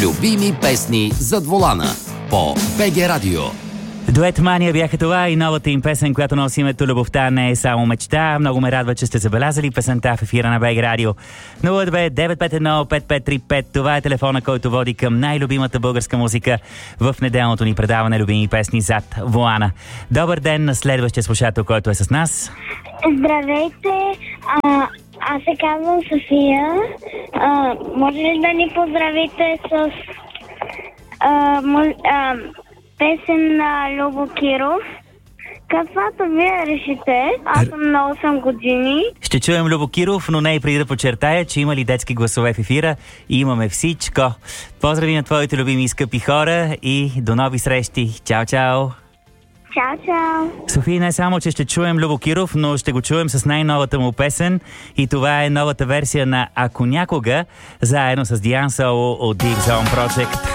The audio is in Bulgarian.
Любими песни зад волана по БГ Радио. Дует Мания бяха това и новата им песен, която носи името "Любовта не е само мечта". Много ме радва, че сте забелязали песента в ефира на БГ Радио. 029515535. Това е телефона, който води към най-любимата българска музика в неделното ни предаване "Любими песни зад волана". Добър ден на следващия слушател, който е с нас. Здравейте, аз се казвам София. Може ли да ни поздравите с песен на Любо Киров? Каквато вие решите, аз съм на 8 години. Ще чуем Любо Киров, но не и преди да подчертая, че има ли детски гласове в ефира. И имаме всичко. Поздрави на твоите любими и скъпи хора и до нови срещи. Чао, чао! Чао, чао! София, не само, че ще чуем Любо Киров, но ще го чуем с най-новата му песен. И това е новата версия на "Ако някога", заедно с Диан Соло от Deep Zone Project.